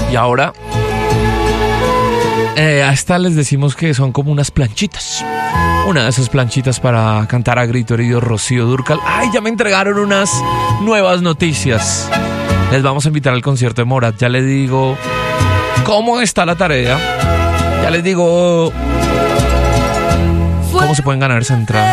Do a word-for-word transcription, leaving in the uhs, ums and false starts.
Y ahora eh, a esta les decimos que son como unas planchitas. Una de esas planchitas para cantar a grito herido, Rocío Dúrcal. Ay, ya me entregaron unas nuevas noticias. Les vamos a invitar al concierto de Morat. Ya les digo cómo está la tarea. Ya les digo cómo se pueden ganar esa entrada.